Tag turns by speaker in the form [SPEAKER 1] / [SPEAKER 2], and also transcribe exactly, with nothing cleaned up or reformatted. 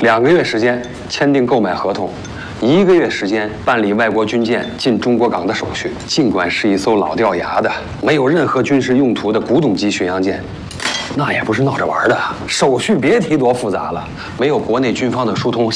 [SPEAKER 1] 两个月时间签订购买合同，一个月时间办理外国军舰进中国港的手续。尽管是一艘老掉牙的、没有任何军事用途的古董级巡洋舰，那也不是闹着玩的，手续别提多复杂了。没有国内军方的疏通。